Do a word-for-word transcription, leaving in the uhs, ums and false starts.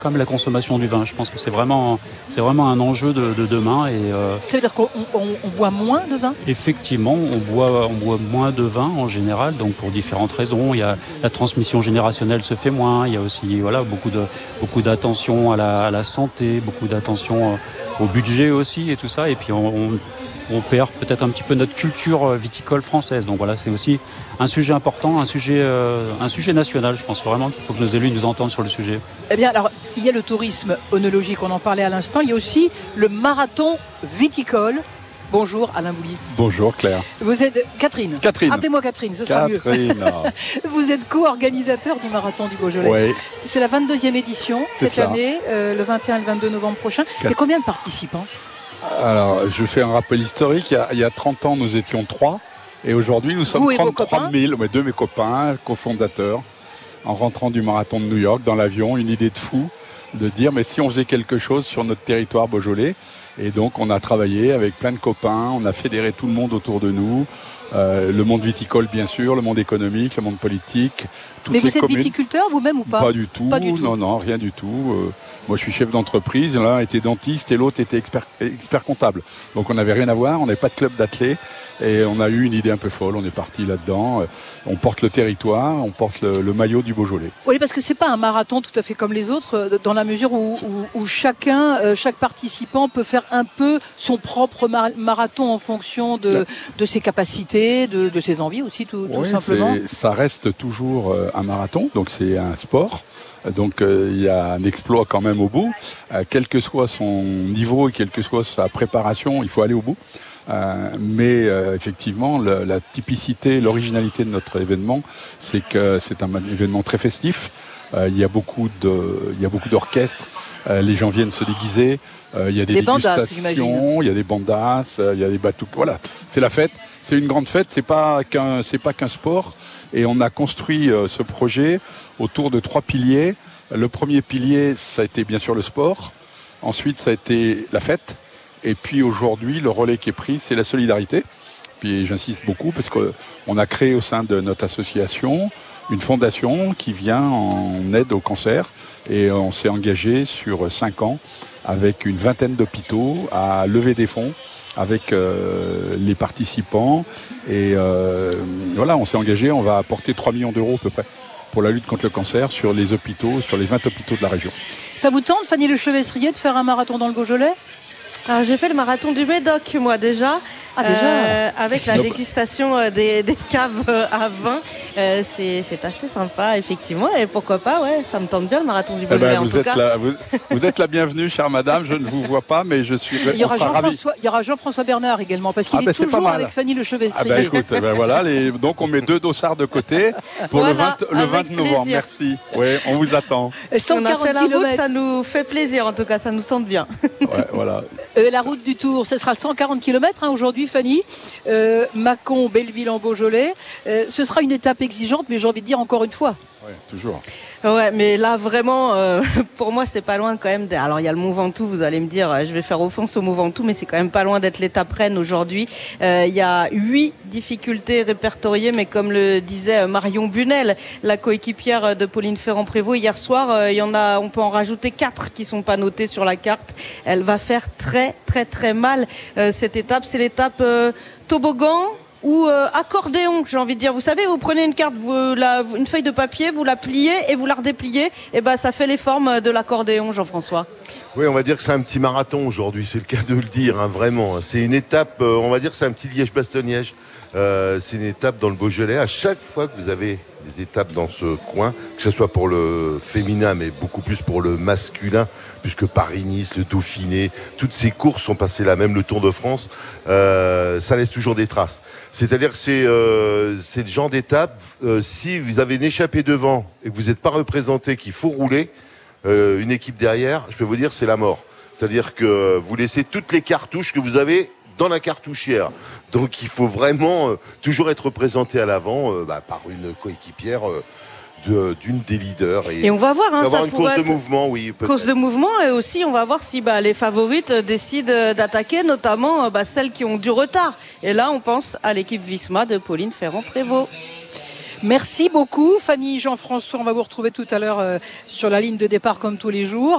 comme la consommation du vin. Je pense que c'est vraiment, c'est vraiment un enjeu de, de demain. Et, euh, ça veut dire qu'on on, on boit moins de vin ? Effectivement, on boit, on boit moins de vin en général, donc pour différentes raisons. Il y a la transmission générationnelle se fait moins. Il y a aussi voilà, beaucoup, de, beaucoup d'attention à la, à la santé, beaucoup d'attention au budget aussi et tout ça. Et puis on, on on perd peut-être un petit peu notre culture viticole française. Donc voilà, c'est aussi un sujet important, un sujet, euh, un sujet national. Je pense vraiment qu'il faut que nos élus nous entendent sur le sujet. Eh bien, alors, il y a le tourisme œnologique, on en parlait à l'instant. Il y a aussi le marathon viticole. Bonjour Alain Bouilly. Bonjour Claire. Vous êtes Catherine. Catherine. Appelez-moi Catherine, ce sera Catherine. mieux. Vous êtes co-organisateur du marathon du Beaujolais. Oui. C'est la vingt-deuxième édition C'est cette ça. année, euh, le vingt et un et le vingt-deux novembre prochain. Il y a combien de participants ? Alors, je fais un rappel historique. Il y a, il y a trente ans, nous étions trois. Et aujourd'hui, nous sommes Vous et vos trente-trois mille. Ouais, deux de mes copains, cofondateurs, en rentrant du marathon de New York, dans l'avion, une idée de fou, de dire, mais si on faisait quelque chose sur notre territoire beaujolais. Et donc, on a travaillé avec plein de copains. On a fédéré tout le monde autour de nous. Euh, le monde viticole, bien sûr, le monde économique, le monde politique. Toutes Mais vous les êtes communes. viticulteur vous-même ou pas ? Pas du tout. Pas du tout. Non, non, rien du tout. Euh, moi, je suis chef d'entreprise. L'un était dentiste et l'autre était expert, expert comptable. Donc, on n'avait rien à voir. On n'avait pas de club d'athlètes. Et on a eu une idée un peu folle. On est parti là-dedans. On porte le territoire, on porte le, le maillot du Beaujolais. Oui, parce que c'est pas un marathon tout à fait comme les autres, dans la mesure où, où, où chacun, euh, chaque participant peut faire un peu son propre mar- marathon en fonction de, de ses capacités, de, de ses envies aussi, tout, tout Oui, simplement. c'est, ça reste toujours euh, un marathon, donc c'est un sport. Donc euh, il y a un exploit quand même au bout. Euh, quel que soit son niveau et quelle que soit sa préparation, il faut aller au bout. Euh, mais euh, effectivement, le, la typicité, l'originalité de notre événement, c'est que c'est un événement très festif. Euh, il y a beaucoup de, il y a beaucoup d'orchestres. Euh, les gens viennent se déguiser. Euh, il y a des, des bandas, dégustations, il y a des bandas, euh, il y a des batous. Voilà, c'est la fête. C'est une grande fête. C'est pas qu'un, c'est pas qu'un sport. Et on a construit euh, ce projet autour de trois piliers. Le premier pilier, ça a été bien sûr le sport. Ensuite, ça a été la fête. Et puis aujourd'hui, le relais qui est pris, c'est la solidarité. Puis j'insiste beaucoup parce qu'on a créé au sein de notre association une fondation qui vient en aide au cancer. Et on s'est engagé sur cinq ans avec une vingtaine d'hôpitaux à lever des fonds avec euh, les participants. Et euh, voilà, on s'est engagé, on va apporter trois millions d'euros à peu près pour la lutte contre le cancer sur les hôpitaux, sur les vingt hôpitaux de la région. Ça vous tente, Fanny Lechevestrier, de faire un marathon dans le Beaujolais ? Alors, j'ai fait le marathon du Médoc, moi, déjà. Ah, déjà euh, avec la dégustation euh, des, des caves euh, à vin. Euh, c'est, c'est assez sympa, effectivement. Et pourquoi pas, ouais, ça me tente bien, le marathon du Beaujolais, eh ben, en vous tout êtes cas. La, vous, vous êtes la bienvenue, chère madame. Je ne vous vois pas, mais je suis il y aura, ravi. Jean-François, il y aura Jean-François Bernard également, parce qu'il ah, est ben, toujours avec Fanny Lechevestrier. Ah ben, écoute, ben, voilà, les, donc on met deux dossards de côté pour voilà, le vingt, le vingt novembre. Merci. Oui, on vous attend. Si on a fait la route, ça nous fait plaisir, en tout cas, ça nous tente bien. Ouais, voilà. Euh, la route du Tour, ce sera cent quarante kilomètres hein, aujourd'hui, Fanny. Euh, Mâcon, Belleville en Beaujolais. Euh, ce sera une étape exigeante, mais j'ai envie de dire encore une fois. Oui, toujours. Ouais, mais là, vraiment, euh, pour moi, c'est pas loin quand même. Alors, il y a le Mont Ventoux, vous allez me dire, je vais faire offense au Mont Ventoux, mais c'est quand même pas loin d'être l'étape reine aujourd'hui. Euh, il y a huit difficultés répertoriées, mais comme le disait Marion Bunel, la coéquipière de Pauline Ferrand-Prévot hier soir, euh, il y en a, on peut en rajouter quatre qui sont pas notées sur la carte. Elle va faire très, très, très mal euh, cette étape. C'est l'étape euh, toboggan ou euh, accordéon, j'ai envie de dire. Vous savez, vous prenez une carte, vous, la, une feuille de papier, vous la pliez et vous la redépliez. Et ben, ça fait les formes de l'accordéon, Jean-François. Oui, on va dire que c'est un petit marathon aujourd'hui, c'est le cas de le dire, hein, vraiment. C'est une étape, euh, on va dire que c'est un petit Liège-Bastogne-Liège. Euh, c'est une étape dans le Beaujolais. À chaque fois que vous avez des étapes dans ce coin, que ce soit pour le féminin, mais beaucoup plus pour le masculin, puisque Paris-Nice, le Dauphiné, toutes ces courses sont passées là, même le Tour de France, euh, ça laisse toujours des traces. C'est-à-dire que c'est, euh, c'est le genre d'étape, euh, si vous avez une échappée devant et que vous n'êtes pas représenté, qu'il faut rouler, euh, une équipe derrière, je peux vous dire, c'est la mort. C'est-à-dire que vous laissez toutes les cartouches que vous avez dans la cartouchière. Donc il faut vraiment euh, toujours être représenté à l'avant euh, bah, par une coéquipière euh, de, d'une des leaders. Et, et on va voir, hein, avoir ça une pourrait course être de mouvement, oui. Peut-être. Course de mouvement, et aussi on va voir si bah, les favorites décident d'attaquer, notamment bah, celles qui ont du retard. Et là, on pense à l'équipe Visma de Pauline Ferrand-Prévot. Merci beaucoup, Fanny, Jean-François. On va vous retrouver tout à l'heure euh, sur la ligne de départ comme tous les jours.